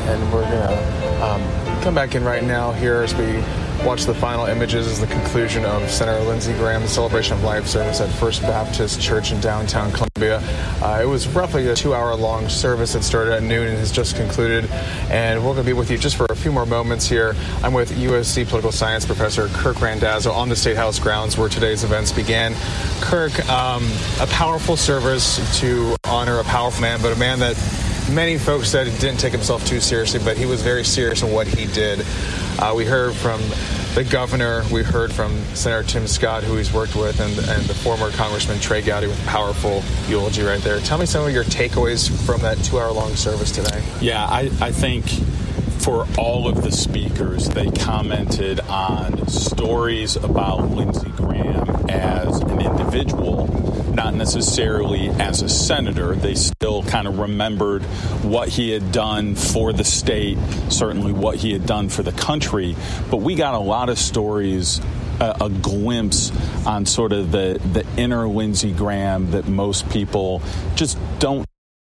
and we're going to come back in right now here as we watch the final images as the conclusion of Senator Lindsey Graham's Celebration of Life service at First Baptist Church in downtown Columbia. It was roughly a 2-hour-long service that started at noon and has just concluded. And we're going to be with you just for a few more moments here. I'm with USC political science professor Kirk Randazzo on the State House grounds where today's events began. Kirk, a powerful service to honor a powerful man, but a man that many folks said didn't take himself too seriously, but he was very serious in what he did. We heard from the governor, we heard from Senator Tim Scott, who he's worked with, and the former Congressman Trey Gowdy with a powerful eulogy right there. Tell me some of your takeaways from that 2-hour-long service today. Yeah, I think for all of the speakers, they commented on stories about Lindsey Graham as an individual, not necessarily as a senator. They still kind of remembered what he had done for the state, certainly what he had done for the country. But we got a lot of stories, a glimpse on sort of the inner Lindsey Graham that most people just don't.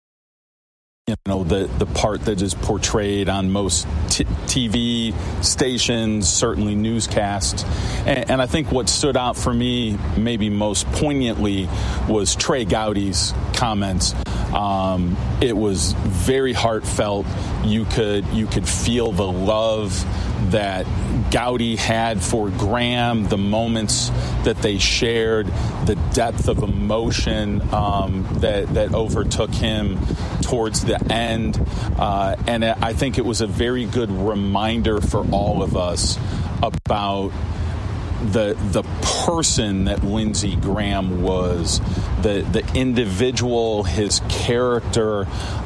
You know, the part that is portrayed on most TV stations, certainly newscasts. And I think what stood out for me maybe most poignantly was Trey Gowdy's comments. It was very heartfelt. You could feel the love that Gowdy had for Graham, the moments that they shared, the depth of emotion that overtook him towards the end. And I think it was a very good reminder for all of us about the person that Lindsey Graham was, the individual, his character,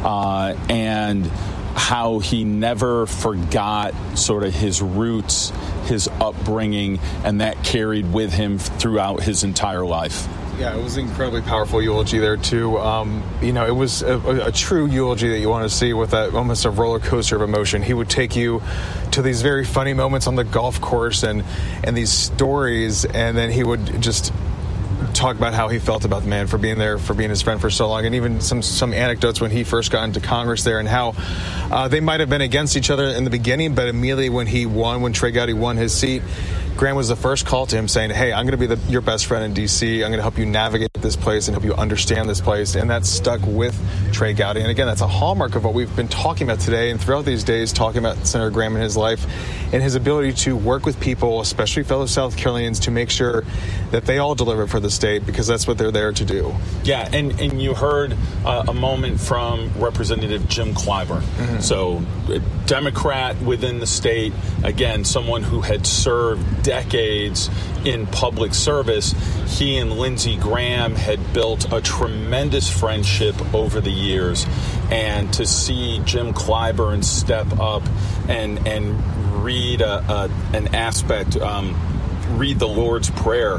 and how he never forgot sort of his roots, his upbringing, and that carried with him throughout his entire life. Yeah, it was an incredibly powerful eulogy there, too. It was a true eulogy that you want to see with that almost a roller coaster of emotion. He would take you to these very funny moments on the golf course and these stories, and then he would just talk about how he felt about the man, for being there, for being his friend for so long, and even some anecdotes when he first got into Congress there and how they might have been against each other in the beginning, but immediately when Trey Gowdy won his seat, Graham was the first call to him saying, hey, I'm going to be your best friend in D.C. I'm going to help you navigate this place and help you understand this place. And that stuck with Trey Gowdy. And again, that's a hallmark of what we've been talking about today and throughout these days, talking about Senator Graham and his life and his ability to work with people, especially fellow South Carolinians, to make sure that they all deliver for the state, because that's what they're there to do. Yeah, and you heard a moment from Representative Jim Clyburn. Mm-hmm. So a Democrat within the state, again, someone who had served decades in public service. He and Lindsey Graham had built a tremendous friendship over the years, and to see Jim Clyburn step up and read an aspect, read the Lord's Prayer,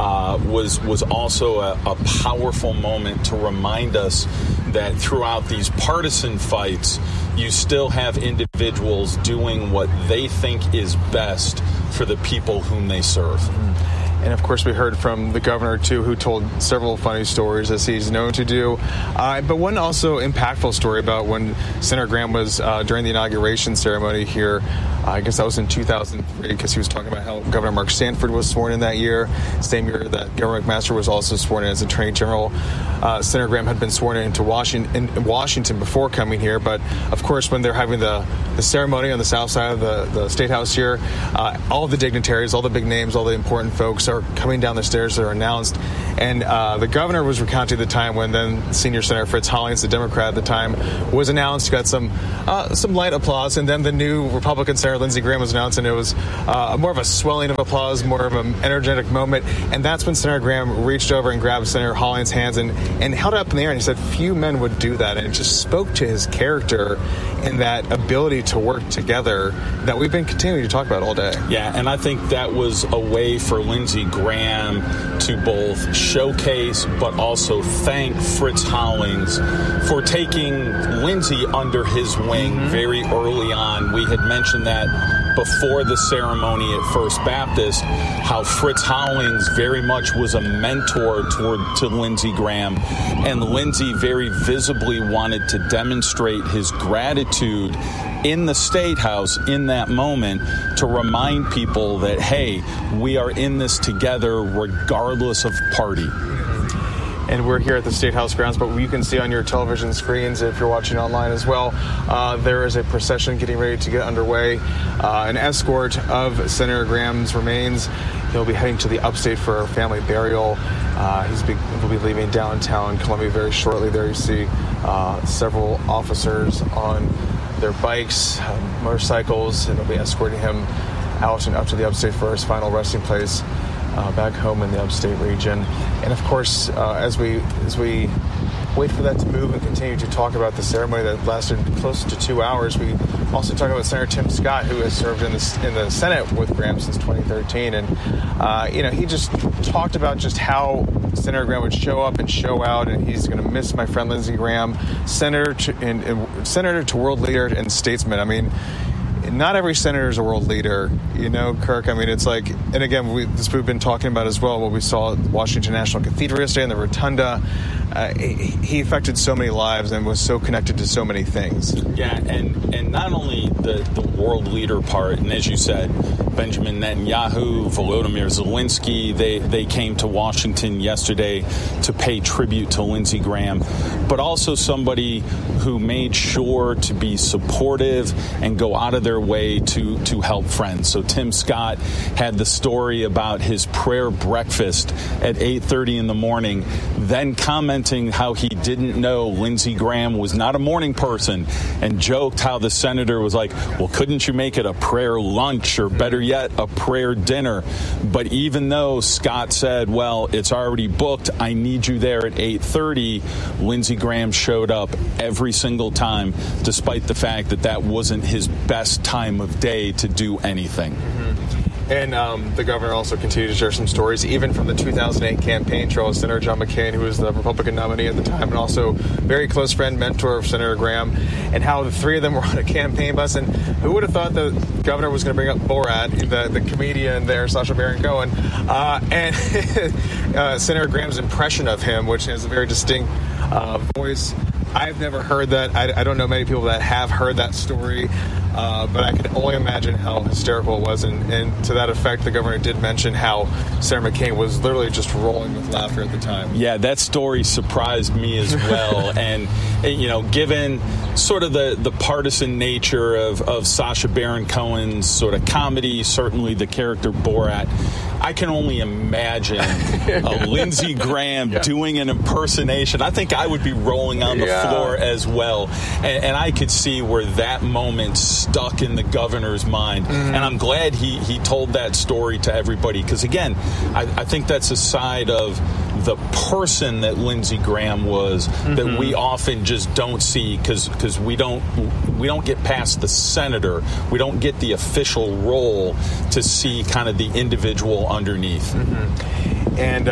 was also a powerful moment to remind us that throughout these partisan fights, you still have individuals doing what they think is best for the people whom they serve. And, of course, we heard from the governor, too, who told several funny stories, as he's known to do. But one also impactful story about when Senator Graham was during the inauguration ceremony here. I guess that was in 2003, because he was talking about how Governor Mark Sanford was sworn in that year, same year that Governor McMaster was also sworn in as Attorney General. Senator Graham had been sworn into Washington before coming here. But, of course, when they're having the ceremony on the south side of the State House here, all the dignitaries, all the big names, all the important folks are coming down the stairs that are announced. And the governor was recounting the time when then Senior Senator Fritz Hollings, the Democrat at the time, was announced, got some light applause, and then the new Republican Senator Lindsey Graham was announced, and it was more of a swelling of applause, more of an energetic moment. And that's when Senator Graham reached over and grabbed Senator Hollings' hands and held it up in the air, and he said few men would do that. And it just spoke to his character and that ability to work together that we've been continuing to talk about all day. Yeah, and I think that was a way for Lindsey Graham to both showcase but also thank Fritz Hollings for taking Lindsey under his wing very early on. We had mentioned that before the ceremony at First Baptist, how Fritz Hollings very much was a mentor to Lindsey Graham, and Lindsey very visibly wanted to demonstrate his gratitude in the State House in that moment to remind people that, hey, we are in this together regardless of party. And we're here at the State House grounds, but you can see on your television screens, if you're watching online as well, there is a procession getting ready to get underway, an escort of Senator Graham's remains. He'll be heading to the upstate for a family burial. He'll be leaving downtown Columbia very shortly. There you see several officers on their bikes, motorcycles, and they'll be escorting him out and up to the upstate for his final resting place back home in the upstate region. And of course, as we wait for that to move and continue to talk about the ceremony that lasted close to 2 hours, we also talk about Senator Tim Scott, who has served in the Senate with Graham since 2013. And he just talked about just how Senator Graham would show up and show out, and he's going to miss my friend Lindsey Graham, senator to world leader and statesman. I mean, not every senator is a world leader, Kirk. I mean, it's like, and again, we've been talking about as well what we saw at Washington National Cathedral yesterday in the Rotunda. He affected so many lives and was so connected to so many things. Yeah, and not only the world leader part, and as you said, Benjamin Netanyahu, Volodymyr Zelensky, they came to Washington yesterday to pay tribute to Lindsey Graham, but also somebody who made sure to be supportive and go out of their way to help friends. So Tim Scott had the story about his prayer breakfast at 8:30 in the morning, then commenting how he didn't know Lindsey Graham was not a morning person, and joked how the senator was like, well, couldn't you make it a prayer lunch, or better yet, a prayer dinner? But even though Scott said, well, it's already booked, I need you there at 8:30, Lindsey Graham showed up every single time, despite the fact that wasn't his best time of day to do anything. And the governor also continued to share some stories, even from the 2008 campaign trail of Senator John McCain, who was the Republican nominee at the time, and also very close friend, mentor of Senator Graham, and how the three of them were on a campaign bus. And who would have thought the governor was going to bring up Borat, the comedian there, Sacha Baron Cohen, and Senator Graham's impression of him, which has a very distinct voice. I've never heard that. I don't know many people that have heard that story, but I can only imagine how hysterical it was. And to that effect, the governor did mention how Senator McCain was literally just rolling with laughter at the time. Yeah, that story surprised me as well. And, given sort of the partisan nature of Sacha Baron Cohen's sort of comedy, certainly the character Borat, I can only imagine Lindsey Graham doing an impersonation. I think I would be rolling on the floor as well. And I could see where that moment stuck in the governor's mind. And I'm glad he told that story to everybody. Because, again, I think that's a side of the person that Lindsey Graham was that we often just don't see because we don't get past the senator. We don't get the official role to see kind of the individual underneath. And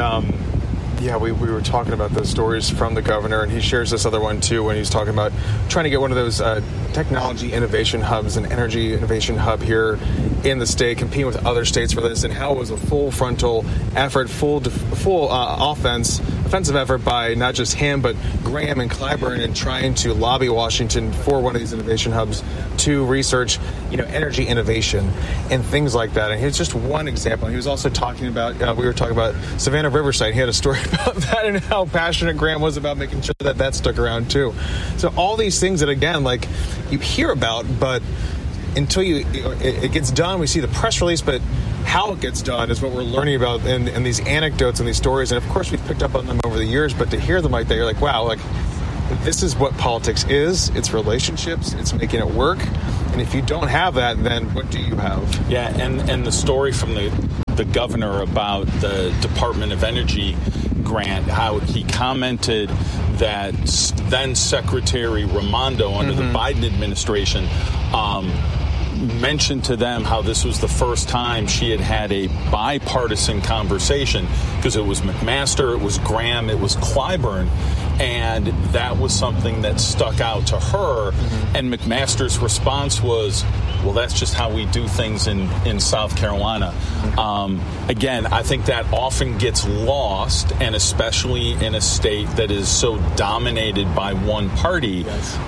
we were talking about those stories from the governor, and he shares this other one too when he's talking about trying to get one of those technology innovation hubs, an energy innovation hub here in the state, competing with other states for this, and how it was a full frontal effort, full offensive effort by not just him but Graham and Clyburn in trying to lobby Washington for one of these innovation hubs to research, energy innovation and things like that. And here's just one example. He was also talking about, we were talking about Savannah Riverside. He had a story about that and how passionate Graham was about making sure that stuck around too. So all these things that, again, like you hear about, but until it gets done, we see the press release, but how it gets done is what we're learning about in these anecdotes and these stories. And of course, we've picked up on them over the years, but to hear them like that, you're like, wow, like this is what politics is. It's relationships. It's making it work. And if you don't have that, then what do you have? Yeah, and the story from the governor about the Department of Energy grant, how he commented that then Secretary Raimondo under the Biden administration mentioned to them how this was the first time she had had a bipartisan conversation, because it was McMaster, it was Graham, it was Clyburn, and that was something that stuck out to her. And McMaster's response was, well, that's just how we do things in South Carolina. Again, I think that often gets lost, and especially in a state that is so dominated by one party,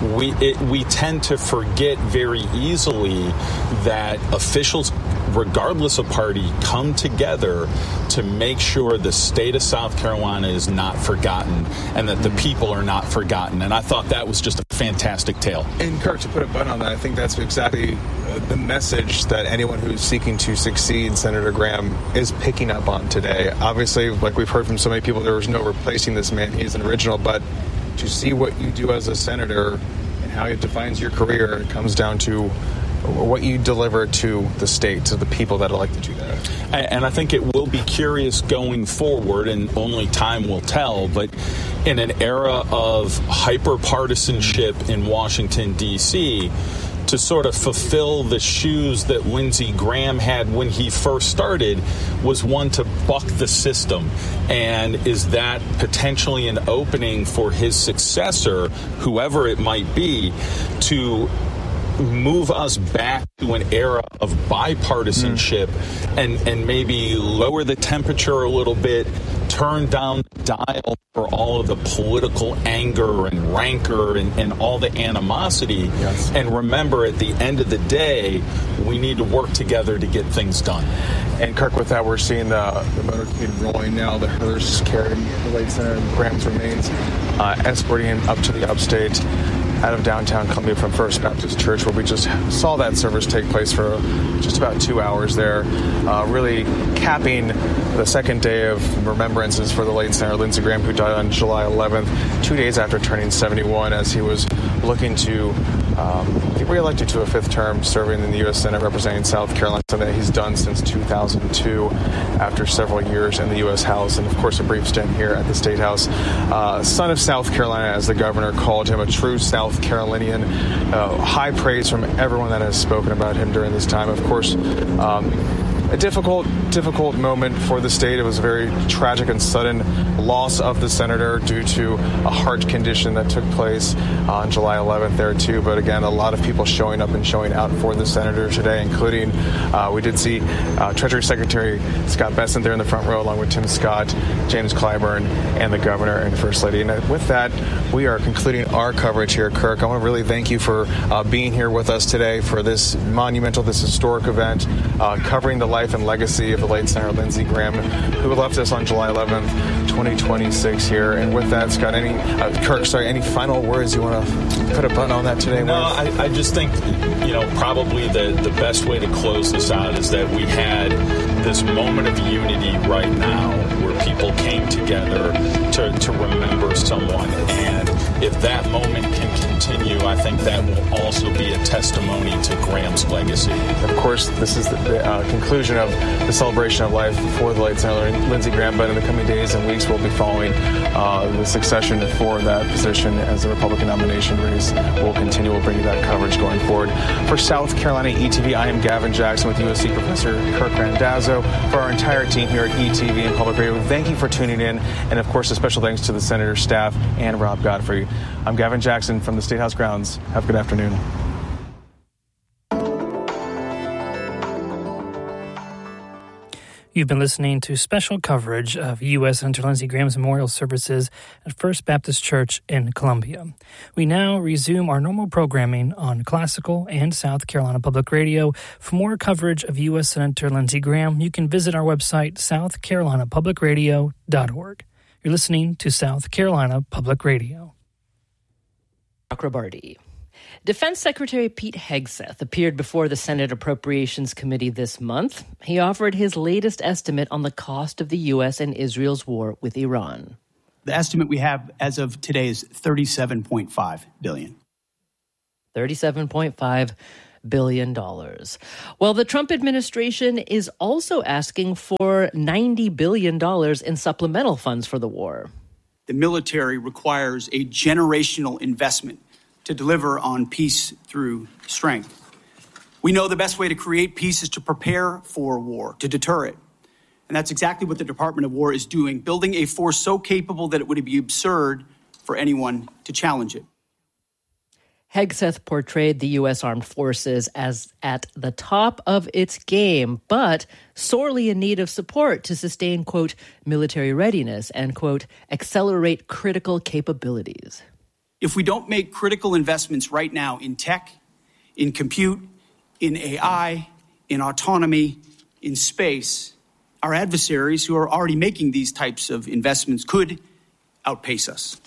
we tend to forget very easily that officials, regardless of party, come together to make sure the state of South Carolina is not forgotten and that the people are not forgotten. And I thought that was just a fantastic tale. And Kirk, to put a button on that, I think that's exactly the message that anyone who's seeking to succeed Senator Graham is picking up on today. Obviously, like we've heard from so many people, there was no replacing this man. He's an original, but to see what you do as a senator and how it defines your career, it comes down to what you deliver to the state, to the people that elect you there. And I think it will be curious going forward, and only time will tell, but in an era of hyper-partisanship in Washington, D.C., to sort of fulfill the shoes that Lindsey Graham had when he first started was one to buck the system. And is that potentially an opening for his successor, whoever it might be, to move us back to an era of bipartisanship and maybe lower the temperature a little bit, turn down the dial for all of the political anger and rancor and all the animosity. Yes. And remember, at the end of the day, we need to work together to get things done. And Kirk, with that, we're seeing the motorcade rolling now. The hearse carrying the late Senator Graham's remains, escorting him up to the upstate out of downtown Columbia from First Baptist Church, where we just saw that service take place for just about 2 hours there, really capping the second day of remembrances for the late Senator Lindsey Graham, who died on July 11th, 2 days after turning 71, as he was looking to get reelected to a fifth term, serving in the U.S. Senate representing South Carolina, something that he's done since 2002 after several years in the U.S. House and, of course, a brief stint here at the State House. Son of South Carolina, as the governor called him, a true South Carolinian. High praise from everyone that has spoken about him during this time. Of course, a difficult moment for the state. It was a very tragic and sudden loss of the senator due to a heart condition that took place on July 11th there too. But again, a lot of people showing up and showing out for the senator today, including we did see Treasury Secretary Scott Bessent there in the front row, along with Tim Scott, James Clyburn, and the governor and First Lady. And with that, we are concluding our coverage here, Kirk. I want to really thank you for being here with us today for this monumental, this historic event, covering the life and legacy of the late Senator Lindsey Graham, who left us on July 11th, 2026 here. And with that, Scott, Kirk, any final words you want to put a button on that today? No, I just think, probably the best way to close this out is that we had this moment of unity right now where people came together to remember someone. And if that moment can continue, I think that will also be a testimony to Graham's legacy. Of course, this is the conclusion of the celebration of life for the late Senator Lindsey Graham, but in the coming days and weeks, we'll be following the succession for that position as the Republican nomination race will continue. We'll bring you that coverage going forward. For South Carolina ETV, I am Gavin Jackson with USC Professor Kirk Randazzo. For our entire team here at ETV and Public Radio, thank you for tuning in. And of course, a special thanks to the Senator's staff and Rob Godfrey. I'm Gavin Jackson from the State House grounds. Have a good afternoon. You've been listening to special coverage of U.S. Senator Lindsey Graham's memorial services at First Baptist Church in Columbia. We now resume our normal programming on Classical and South Carolina Public Radio. For more coverage of U.S. Senator Lindsey Graham, you can visit our website, southcarolinapublicradio.org. You're listening to South Carolina Public Radio. Chakrabarti. Defense Secretary Pete Hegseth appeared before the Senate Appropriations Committee this month. He offered his latest estimate on the cost of the U.S. and Israel's war with Iran. The estimate we have as of today is $37.5 billion. $37.5 billion. Well, the Trump administration is also asking for $90 billion in supplemental funds for the war. The military requires a generational investment to deliver on peace through strength. We know the best way to create peace is to prepare for war, to deter it. And that's exactly what the Department of War is doing, building a force so capable that it would be absurd for anyone to challenge it. Hegseth portrayed the U.S. Armed Forces as at the top of its game, but sorely in need of support to sustain, quote, military readiness and, quote, accelerate critical capabilities. If we don't make critical investments right now in tech, in compute, in AI, in autonomy, in space, our adversaries who are already making these types of investments could outpace us.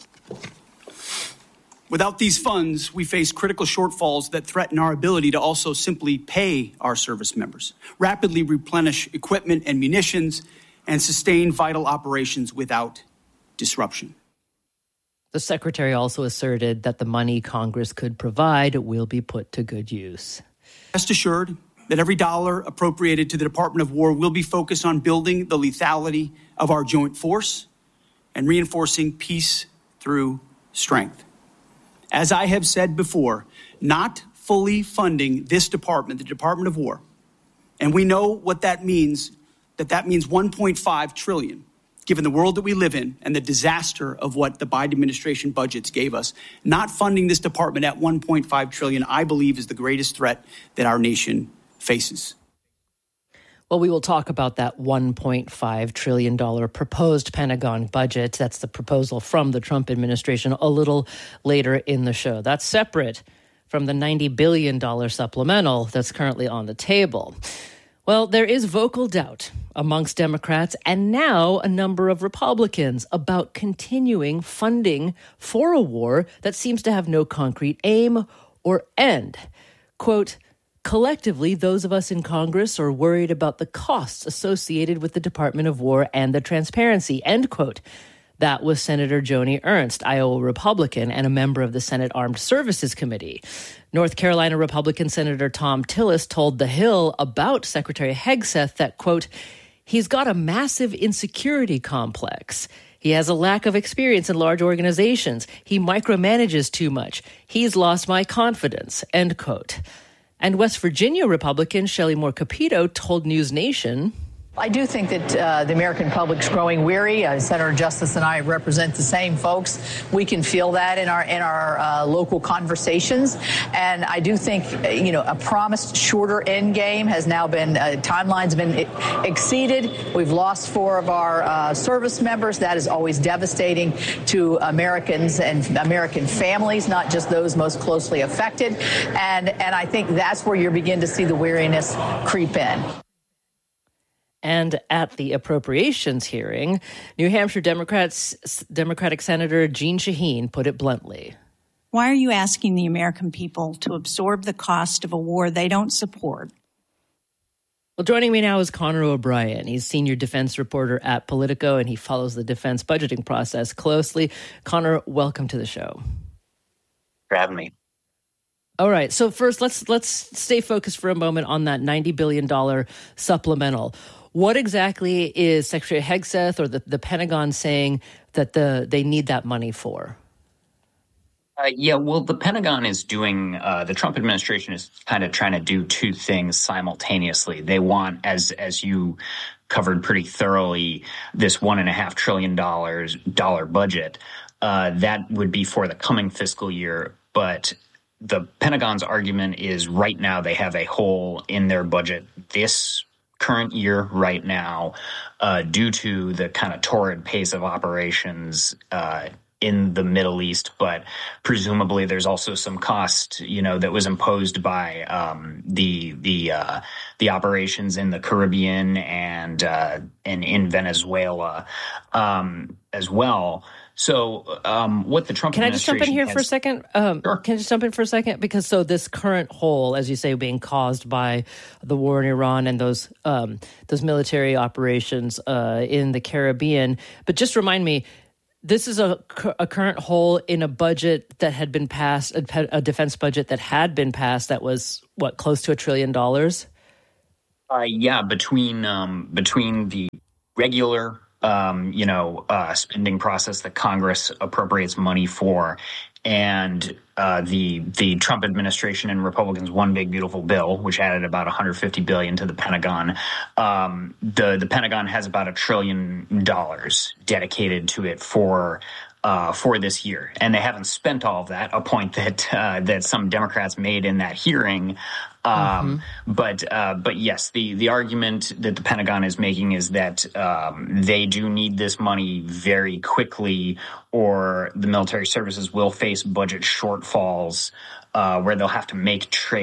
Without these funds, we face critical shortfalls that threaten our ability to also simply pay our service members, rapidly replenish equipment and munitions, and sustain vital operations without disruption. The secretary also asserted that the money Congress could provide will be put to good use. Rest assured that every dollar appropriated to the Department of War will be focused on building the lethality of our joint force and reinforcing peace through strength. As I have said before, not fully funding this department, the Department of War, and we know what that means, that means $1.5 trillion, given the world that we live in and the disaster of what the Biden administration budgets gave us. Not funding this department at $1.5 trillion, I believe, is the greatest threat that our nation faces. Well, we will talk about that $1.5 trillion proposed Pentagon budget. That's the proposal from the Trump administration a little later in the show. That's separate from the $90 billion supplemental that's currently on the table. Well, there is vocal doubt amongst Democrats and now a number of Republicans about continuing funding for a war that seems to have no concrete aim or end. Quote, collectively, those of us in Congress are worried about the costs associated with the Department of War and the transparency, end quote. That was Senator Joni Ernst, Iowa Republican and a member of the Senate Armed Services Committee. North Carolina Republican Senator Thom Tillis told The Hill about Secretary Hegseth that, quote, he's got a massive insecurity complex. He has a lack of experience in large organizations. He micromanages too much. He's lost my confidence, end quote. And West Virginia Republican Shelley Moore Capito told News Nation, I do think that the American public's growing weary. Senator Justice and I represent the same folks. We can feel that in our local conversations. And I do think, a promised shorter end game has now been, timeline's been exceeded. We've lost 4 of our service members. That is always devastating to Americans and American families, not just those most closely affected. And I think that's where you begin to see the weariness creep in. And at the appropriations hearing, New Hampshire Democratic Senator Jeanne Shaheen put it bluntly. Why are you asking the American people to absorb the cost of a war they don't support? Well, joining me now is Connor O'Brien. He's senior defense reporter at Politico, and he follows the defense budgeting process closely. Connor, welcome to the show. Thanks for having me. All right. So first, let's stay focused for a moment on that $90 billion supplemental. What exactly is Secretary Hegseth or the Pentagon saying that they need that money for? The Pentagon is doing, the Trump administration is kind of trying to do 2 things simultaneously. They want, as you covered pretty thoroughly, this $1.5 trillion budget. That would be for the coming fiscal year. But the Pentagon's argument is right now they have a hole in their budget this current year right now due to the kind of torrid pace of operations in the Middle East, but presumably there's also some cost, that was imposed by the operations in the Caribbean and in Venezuela as well. So what the Trump administration... Can I just jump in here for a second? Sure. Can I just jump in for a second? Because this current hole, as you say, being caused by the war in Iran and those military operations in the Caribbean. But just remind me, this is a current hole in a budget that had been passed, a defense budget that had been passed that was, close to $1 trillion? Between the regular spending process that Congress appropriates money for and the Trump administration and Republicans' One Big Beautiful Bill, which added about $150 billion to the Pentagon. The Pentagon has about $1 trillion dedicated to it for this year, and they haven't spent all of that. A point that some Democrats made in that hearing. But yes, the argument that the Pentagon is making is that they do need this money very quickly, or the military services will face budget shortfalls where they'll have to make trade